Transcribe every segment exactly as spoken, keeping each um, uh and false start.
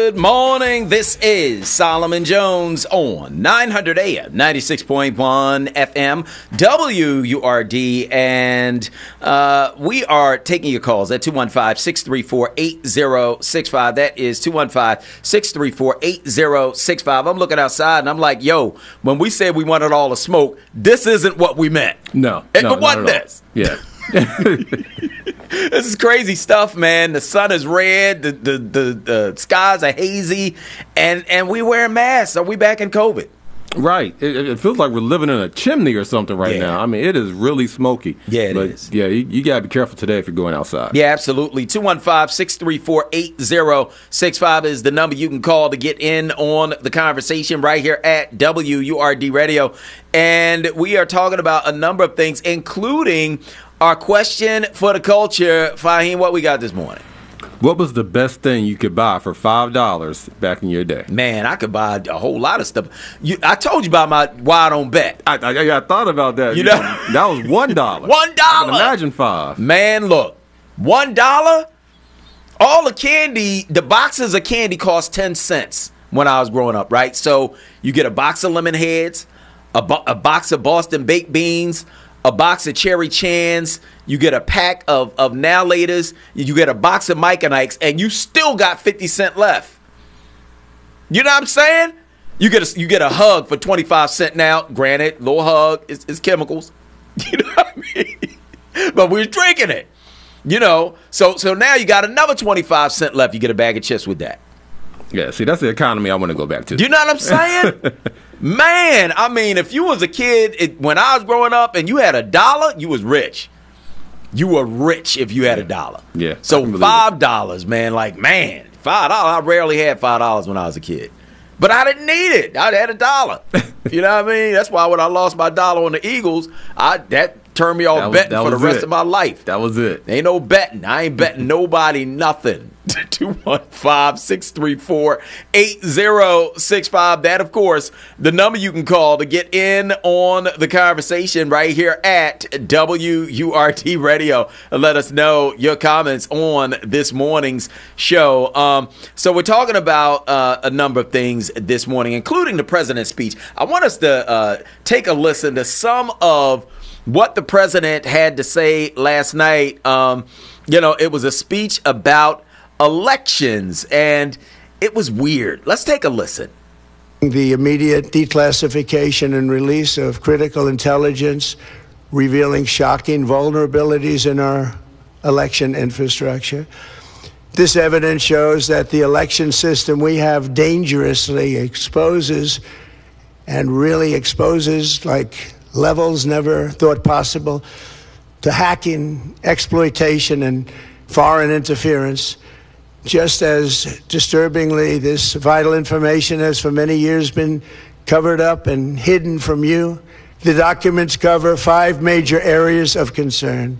Good morning. This is Solomon Jones on nine hundred A M, ninety-six point one F M, W U R D. And uh, we are taking your calls at two one five, six three four, eight zero six five. That is two one five, six three four, eight zero six five. I'm looking outside and I'm like, yo, when we said we wanted all the smoke, this isn't what we meant. No. It no wasn't this. Yeah. This is crazy stuff, man. The sun is red. The, the the the skies are hazy, and and we wear masks. Are we back in COVID? Right. It, it feels like we're living in a chimney or something right Yeah. now. I mean, it is really smoky. Yeah, it but, is. Yeah, you, you got to be careful today if you're going outside. Yeah, absolutely. two one five, six three four, eight zero six five is the number you can call to get in on the conversation right here at W U R D Radio. And we are talking about a number of things, including our question for the culture. Fahim, what we got this morning? What was the best thing you could buy for five dollars back in your day? Man, I could buy a whole lot of stuff. You, I told you about my wide on bet. I, I, I thought about that. You know? That was one dollar. One dollar. I can imagine five. Man, look, one dollar. All the candy, the boxes of candy cost ten cents when I was growing up, right? So you get a box of lemon heads, a, bo- a box of Boston baked beans, a box of Cherry Chans, you get a pack of, of Now Laters, you get a box of Mike and Ike's, and you still got fifty cents left. You know what I'm saying? You get a, you get a hug for twenty-five cents now. Granted, little hug is, is chemicals. You know what I mean? But we're drinking it. You know, so so now you got another twenty-five cents left. You get a bag of chips with that. Yeah, see, that's the economy I want to go back to. You know what I'm saying? Man, I mean, if you was a kid it, when I was growing up and you had a dollar, you was rich. You were rich if you had a dollar. Yeah. I So can believe five dollars, man, like, man, five dollars. I rarely had five dollars when I was a kid. But I didn't need it. I had a dollar. You know what I mean? That's why when I lost my dollar on the Eagles, I that turned me off That was- betting that for the was rest it. of my life. That was it. Ain't no betting. I ain't betting nobody nothing. two one five, six three four, eight zero six five. That, of course, the number you can call to get in on the conversation right here at W U R T Radio. And let us know your comments on this morning's show. Um, so we're talking about uh, a number of things this morning, including the president's speech. I want us to uh, take a listen to some of what the president had to say last night. Um, you know, it was a speech about elections, and it was weird. Let's take a listen. The immediate declassification and release of critical intelligence revealing shocking vulnerabilities in our election infrastructure. This evidence shows that the election system we have dangerously exposes and really exposes like levels never thought possible to hacking, exploitation, and foreign interference. Just as disturbingly, this vital information has for many years been covered up and hidden from you. The documents cover five major areas of concern.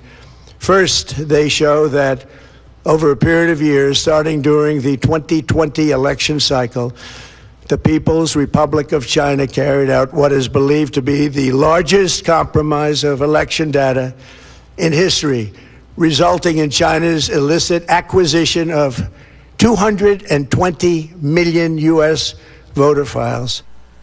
First, they show that over a period of years, starting during the twenty twenty election cycle, the People's Republic of China carried out what is believed to be the largest compromise of election data in history, resulting in China's illicit acquisition of two hundred twenty million U S voter files.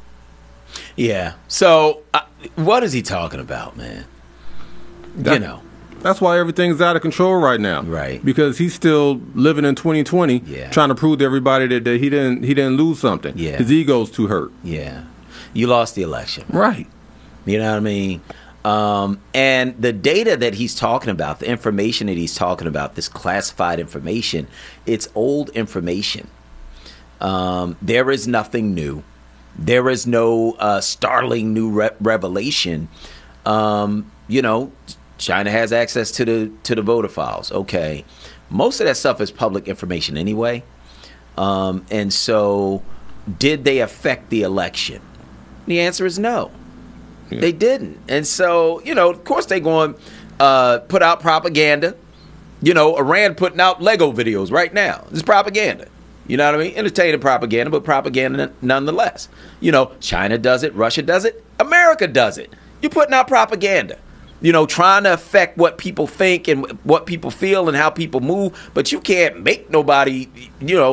Yeah. So uh, what is he talking about, man? That- you know. That's why everything's out of control right now. Right. Because he's still living in twenty twenty, Yeah. trying to prove to everybody that, that he didn't he didn't lose something. Yeah. His ego's too hurt. Yeah. You lost the election. Right. You know what I mean? Um, and the data that he's talking about, the information that he's talking about, this classified information, it's old information. Um, there is nothing new. There is no uh, startling new re- revelation. Um, you know, China has access to the to the voter files. Okay, most of that stuff is public information anyway. Um, and so, did they affect the election? The answer is no. Yeah. They didn't. And so, you know, of course they're going to uh, put out propaganda. You know, Iran putting out Lego videos right now. It's propaganda. You know what I mean? Entertaining propaganda, but propaganda nonetheless. You know, China does it. Russia does it. America does it. You're putting out propaganda. You know, trying to affect what people think and what people feel and how people move. But you can't make nobody, you know,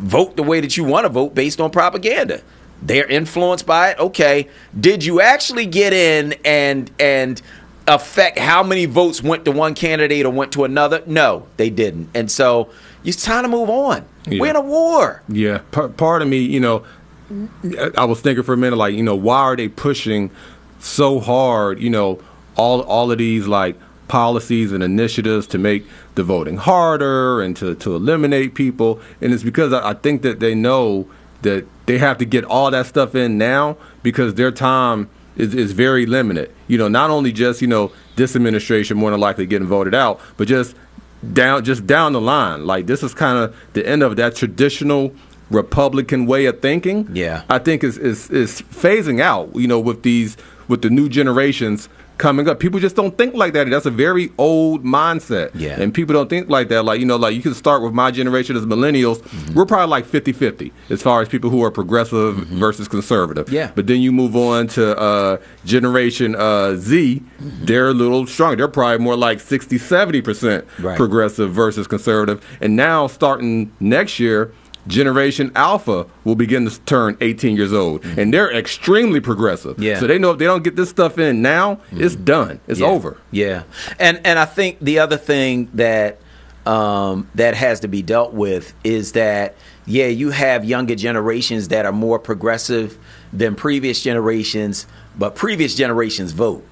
vote the way that you want to vote based on propaganda. They're influenced by it. Okay, did you actually get in and and affect how many votes went to one candidate or went to another? No, they didn't. And so it's time to move on. Yeah. We're in a war. Yeah. P- part of me, you know, I was thinking for a minute, like, you know, why are they pushing so hard, you know, all all of these, like, policies and initiatives to make the voting harder and to, to eliminate people? And it's because I, I think that they know that they have to get all that stuff in now because their time is, is very limited. You know, not only just, you know, this administration more than likely getting voted out, but just down just down the line. Like, this is kind of the end of that traditional Republican way of thinking. Yeah. I think is is is phasing out, you know, with these with the new generations coming up. People just don't think like that. That's a very old mindset. Yeah. And people don't think like that. Like, you know, like you can start with my generation as millennials. Mm-hmm. We're probably like fifty-fifty as far as people who are progressive mm-hmm. versus conservative. Yeah. But then you move on to uh, Generation uh, Z. Mm-hmm. They're a little stronger. They're probably more like sixty, seventy percent right. progressive versus conservative. And now starting next year, Generation Alpha will begin to turn eighteen years old, mm-hmm. and they're extremely progressive. Yeah. So they know if they don't get this stuff in now, mm-hmm. it's done. It's yeah. over. Yeah. And and I think the other thing that um, that has to be dealt with is that, yeah, you have younger generations that are more progressive than previous generations, but previous generations vote.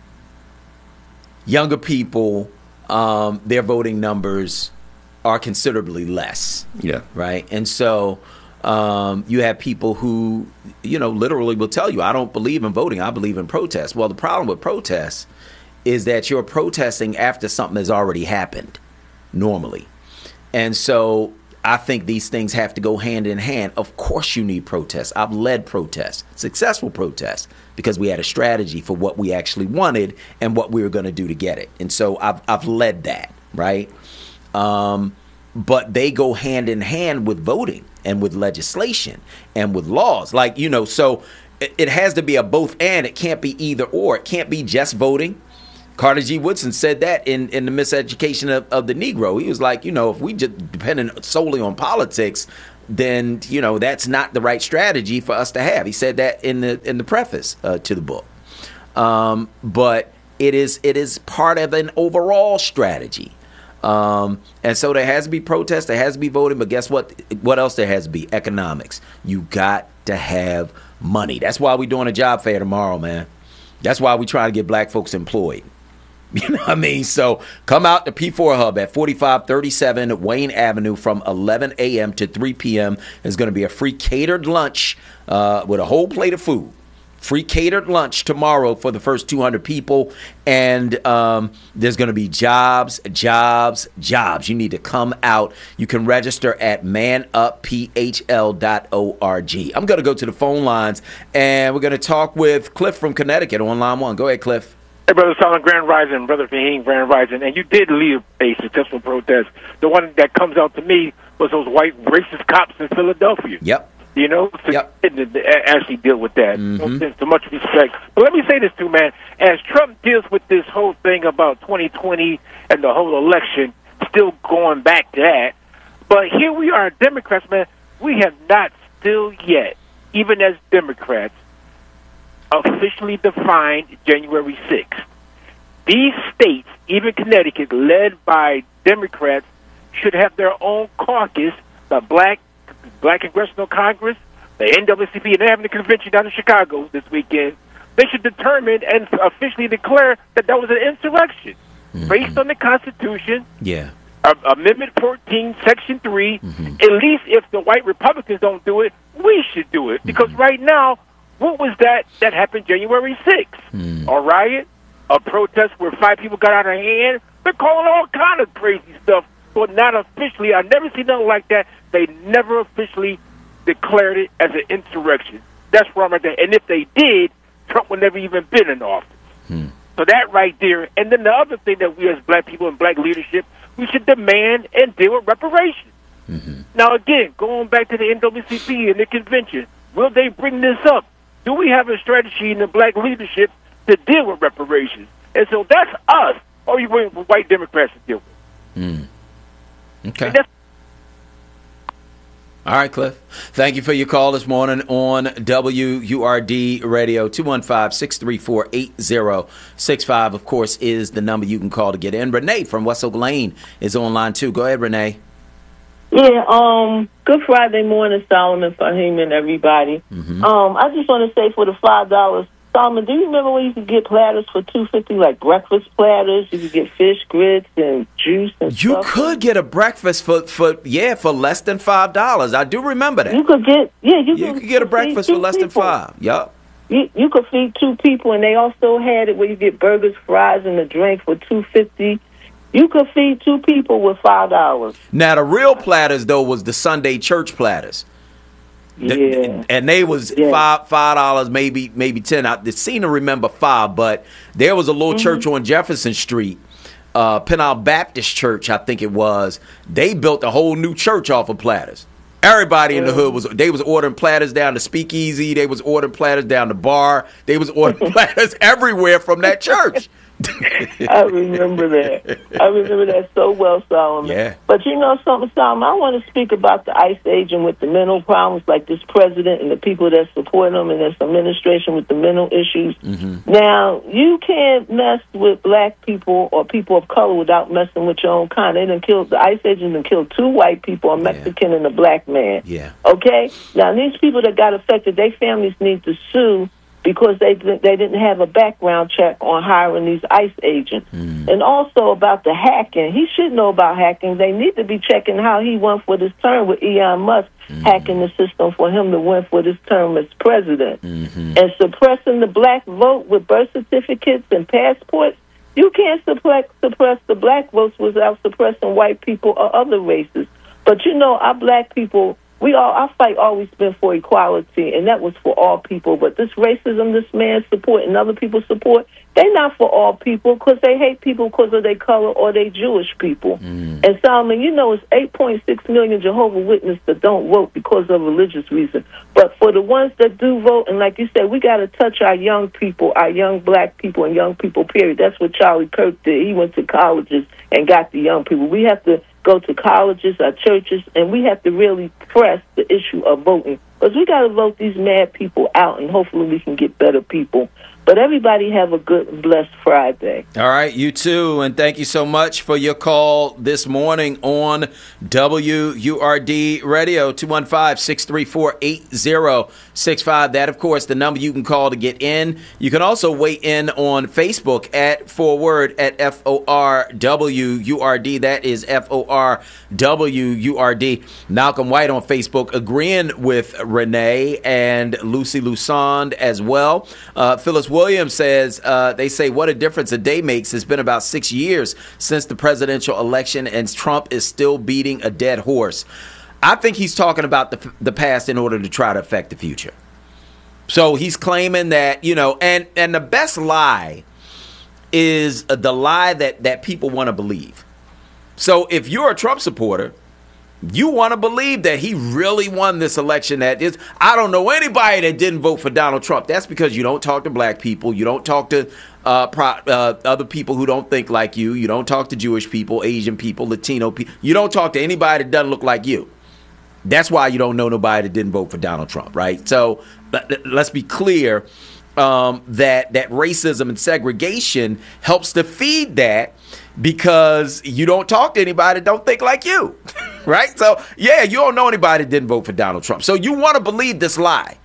Younger people, um, their voting numbers are considerably less. Yeah. Right. And so um, you have people who, you know, literally will tell you, I don't believe in voting. I believe in protest. Well, the problem with protests is that you're protesting after something has already happened normally. And so I think these things have to go hand in hand. Of course you need protests. I've led protests, successful protests, because we had a strategy for what we actually wanted and what we were going to do to get it. And so I've I've led that. Right. Um, but they go hand in hand with voting and with legislation and with laws. Like, you know, so it, it has to be a both and. It can't be either or. It can't be just voting. Carter G. Woodson said that in, in the Miseducation of, of the Negro. He was like, you know, if we just depended solely on politics, then, you know, that's not the right strategy for us to have. He said that in the in the preface uh, to the book. Um, but it is it is part of an overall strategy. Um, and so there has to be protest, there has to be voting, but guess what? What else there has to be? Economics. You got to have money. That's why we're doing a job fair tomorrow, man. That's why we try to get black folks employed. You know what I mean? So come out to P four Hub at forty-five thirty-seven Wayne Avenue from eleven a.m. to three p.m. There's going to be a free catered lunch uh, with a whole plate of food. Free catered lunch tomorrow for the first two hundred people. And um, there's going to be jobs, jobs, jobs. You need to come out. You can register at man up p h l dot org. I'm going to go to the phone lines, and we're going to talk with Cliff from Connecticut on line one. Go ahead, Cliff. Hey, Brother Solomon, Grand Rising, Brother Fahim, Grand Rising. And you did lead a successful protest. The one that comes out to me was those white racist cops in Philadelphia. Yep. You know, so yep. didn't actually deal with that. Mm-hmm. So, so much respect. But let me say this too, man. As Trump deals with this whole thing about twenty twenty and the whole election, still going back to that. But here we are, Democrats, man. We have not still yet, even as Democrats, officially defined January sixth. These states, even Connecticut, led by Democrats, should have their own caucus, the Black Black Congressional Congress, the N double A C P, and they're having a convention down in Chicago this weekend. They should determine and officially declare that that was an insurrection mm-hmm. based on the Constitution. Yeah. Uh, Amendment fourteen, Section three. Mm-hmm. At least if the white Republicans don't do it, we should do it. Because mm-hmm. right now, what was that that happened January sixth? Mm-hmm. A riot, a protest where five people got out of hand. They're calling all kind of crazy stuff, but not officially. I've never seen nothing like that. They never officially declared it as an insurrection. That's wrong right there. And if they did, Trump would never even been in office. Hmm. So that right there. And then the other thing that we as black people and black leadership, we should demand and deal with reparations. Mm-hmm. Now, again, going back to the N double A C P and the convention, will they bring this up? Do we have a strategy in the black leadership to deal with reparations? And so that's us, or you waiting for white Democrats to deal with. Mm. Okay. And that's All right, Cliff. Thank you for your call this morning on W U R D Radio. two one five, six three four, eight zero six five, of course, is the number you can call to get in. Renee from West Oak Lane is online, too. Go ahead, Renee. Yeah, um, good Friday morning, Solomon, Fahim, and everybody. Mm-hmm. Um, I just want to say for the five dollars, Solomon, do you remember when you could get platters for two fifty, like breakfast platters? You could get fish grits and juice and you stuff. You could get a breakfast for, for yeah, for less than five dollars. I do remember that. You could get, yeah, you, you could, could get a breakfast for less people. than five. Yup. You, you could feed two people, and they also had it where you get burgers, fries, and a drink for two fifty. You could feed two people with five dollars. Now, the real platters, though, was the Sunday church platters. Yeah. And they was yeah. five five dollars, maybe maybe ten. I seem to remember five, but there was a little mm-hmm. church on Jefferson Street, uh, Penal Baptist Church, I think it was. They built a whole new church off of platters. Everybody in the hood was they was ordering platters down the Speakeasy. They was ordering platters down the bar. They was ordering platters everywhere from that church. I remember that. I remember that so well, Solomon. Yeah. But you know something, Solomon? I want to speak about the ICE agent with the mental problems, like this president and the people that support him, and this administration with the mental issues. Mm-hmm. Now, you can't mess with black people or people of color without messing with your own kind. They done killed, the ICE agent done killed two white people, a Mexican yeah. and a black man. Yeah. Okay? Now, these people that got affected, their families need to sue because they they didn't have a background check on hiring these ICE agents. Mm. And also about the hacking. He should know about hacking. They need to be checking how he won for this term with Elon Musk, mm. hacking the system for him to win for this term as president. Mm-hmm. And suppressing the black vote with birth certificates and passports. You can't suppress, suppress the black votes without suppressing white people or other races. But, you know, our black people, we all, our fight always been for equality, and that was for all people. But this racism, this man's support and other people's support, they not for all people because they hate people because of their color or they Jewish people. Mm. And Solomon, you know, it's eight point six million Jehovah's Witnesses that don't vote because of religious reasons. But for the ones that do vote, and like you said, we got to touch our young people, our young black people and young people, period. That's what Charlie Kirk did. He went to colleges and got the young people. We have to go to colleges, our churches, and we have to really press the issue of voting. Because we got to vote these mad people out, and hopefully we can get better people. But everybody have a good and blessed Friday. All right, you too, and thank you so much for your call this morning on W U R D Radio, two one five, six three four, eight zero six five. That, of course, the number you can call to get in. You can also weigh in on Facebook at forward at F O R W U R D. That is F O R W U R D. Malcolm White on Facebook agreeing with Renee and Lucy Lusand as well. Uh, Phyllis Williams says, uh, they say, what a difference a day makes. It's been about six years since the presidential election, and Trump is still beating a dead horse. I think he's talking about the, the past in order to try to affect the future. So he's claiming that, you know, and, and the best lie is the lie that, that people want to believe. So if you're a Trump supporter, you want to believe that he really won this election. That is, I don't know anybody that didn't vote for Donald Trump. That's because you don't talk to black people. You don't talk to uh, pro, uh, other people who don't think like you. You don't talk to Jewish people, Asian people, Latino people. You don't talk to anybody that doesn't look like you. That's why you don't know nobody that didn't vote for Donald Trump, right? So let's be clear um, that that racism and segregation helps to feed that, because you don't talk to anybody that don't think like you, right? So, yeah, you don't know anybody that didn't vote for Donald Trump. So you want to believe this lie.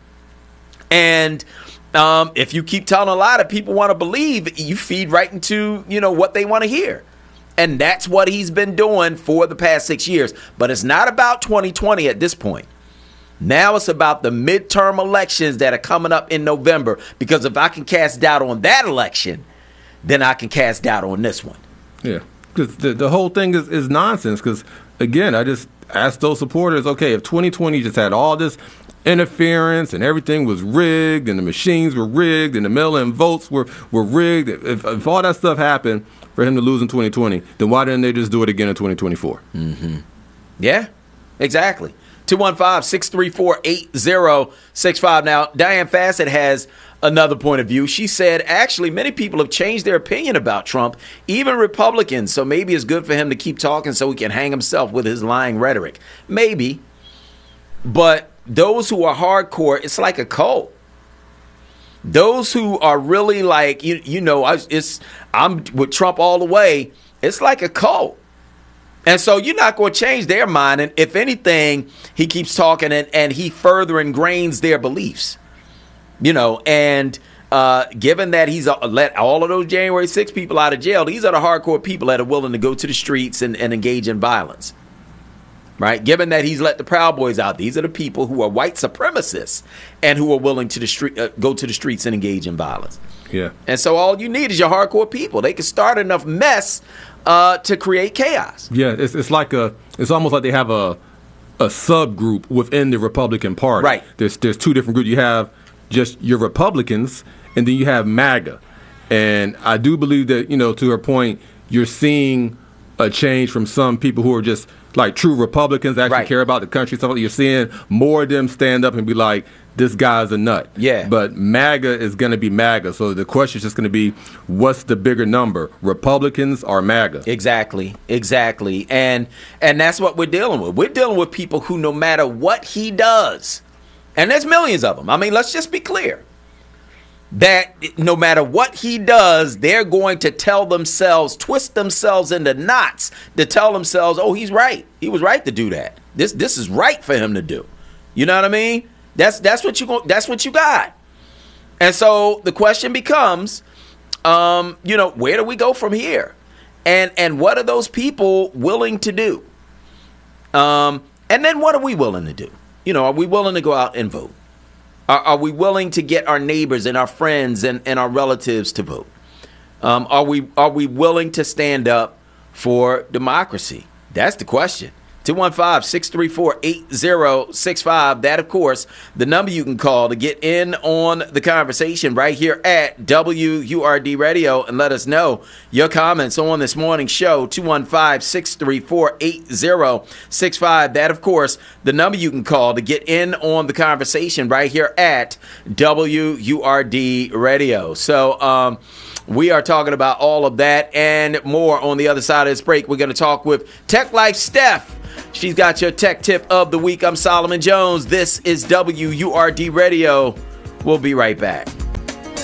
And um, if you keep telling a lie that people want to believe, you feed right into, you know, what they want to hear. And that's what he's been doing for the past six years. But it's not about twenty twenty at this point. Now it's about the midterm elections that are coming up in November. Because if I can cast doubt on that election, then I can cast doubt on this one. Yeah, because the, the whole thing is, is nonsense. Because, again, I just asked those supporters, okay, if twenty twenty just had all this interference and everything was rigged and the machines were rigged and the mail-in votes were, were rigged, if, if all that stuff happened for him to lose in twenty twenty, then why didn't they just do it again in twenty twenty-four? Mm-hmm. Yeah, exactly. two one five, six three four, eight zero six five. Now, Diane Fassett has another point of view. She said, actually, many people have changed their opinion about Trump, even Republicans. So maybe it's good for him to keep talking so he can hang himself with his lying rhetoric. Maybe. but those who are hardcore, it's like a cult. Those who are really like, you, you know, I, it's I'm with Trump all the way. It's like a cult. And so you're not going to change their mind. And if anything, he keeps talking and, and he further ingrains their beliefs, you know, and uh, given that he's uh, let all of those January sixth people out of jail, these are the hardcore people that are willing to go to the streets and, and engage in violence. Right. Given that he's let the Proud Boys out, these are the people who are white supremacists and who are willing to the street, uh, go to the streets and engage in violence. Yeah. And so all you need is your hardcore people. They can start enough mess uh, to create chaos. Yeah. It's it's like a it's almost like they have a a subgroup within the Republican Party. Right. There's there's two different groups. You have just your Republicans, and then you have MAGA. And I do believe that, you know, to her point, you're seeing a change from some people who are just like true Republicans, actually right. care about the country. So you're seeing more of them stand up and be like, this guy's a nut. Yeah. But MAGA is going to be MAGA. So the question is just going to be, what's the bigger number, Republicans or MAGA? Exactly. Exactly. And and that's what we're dealing with. We're dealing with people who, no matter what he does, and there's millions of them. I mean, let's just be clear. That no matter what he does, they're going to tell themselves, twist themselves into knots to tell themselves, oh, he's right. He was right to do that. This this is right for him to do. You know what I mean? That's that's what you go, that's what you got. And so the question becomes, um, you know, where do we go from here? And and what are those people willing to do? Um, and then what are we willing to do? You know, are we willing to go out and vote? Are, are we willing to get our neighbors and our friends and, and our relatives to vote? Um, are we are we willing to stand up for democracy? That's the question. two one five, six three four, eight zero six five. That, of course, the number you can call to get in on the conversation right here at W U R D Radio and let us know your comments on this morning's show. two one five, six three four, eight zero six five. That, of course, the number you can call to get in on the conversation right here at W U R D Radio. So, um, we are talking about all of that and more on the other side of this break. We're going to talk with Tech Life Steph. She's got your tech tip of the week. I'm Solomon Jones. This is W U R D Radio. We'll be right back.